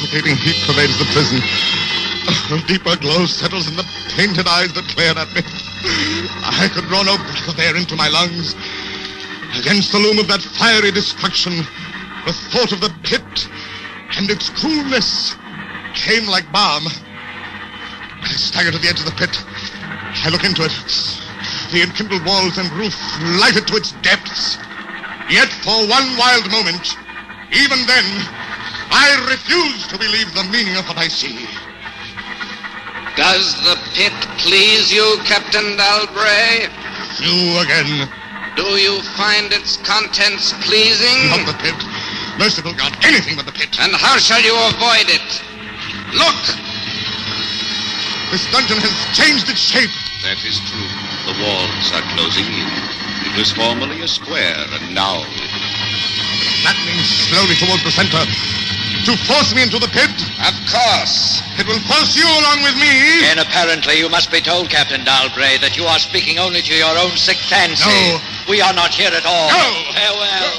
suffocating heat pervades the prison. A deeper glow settles in the painted eyes that glare at me. I could draw no breath of air into my lungs. Against the loom of that fiery destruction, the thought of the pit and its coolness came like balm. I stagger to the edge of the pit. I look into it. The enkindled walls and roof lighted to its depths. Yet for one wild moment, even then, I refuse to believe the meaning of what I see. Does the pit please you, Captain Dalbray? You again. Do you find its contents pleasing? Not the pit. Merciful God, anything but the pit. And how shall you avoid it? Look! This dungeon has changed its shape. That is true. The walls are closing in. It was formerly a square, and now Flattening slowly towards the center. To force me into the pit? Of course. It will force you along with me. And apparently you must be told, Captain Dalbray, that you are speaking only to your own sick fancy. No. We are not here at all. No. Farewell.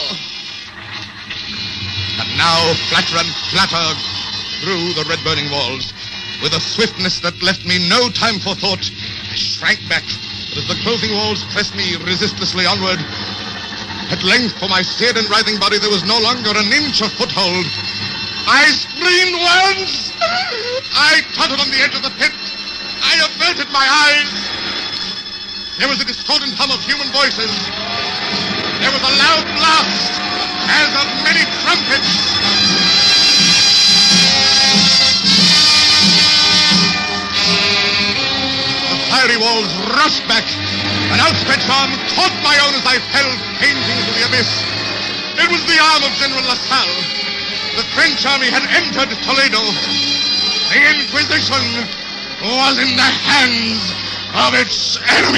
And now, flatter and flatter through the red-burning walls. With a swiftness that left me no time for thought, I shrank back. But as the closing walls pressed me resistlessly onward, at length, for my seared and writhing body, there was no longer an inch of foothold. I screamed once. I tottered on the edge of the pit. I averted my eyes. There was a discordant hum of human voices. There was a loud blast, as of many trumpets. The fiery walls rushed back. An outstretched arm caught my own as I fell fainting into the abyss. It was the arm of General LaSalle. The French army had entered Toledo. The Inquisition was in the hands of its enemy.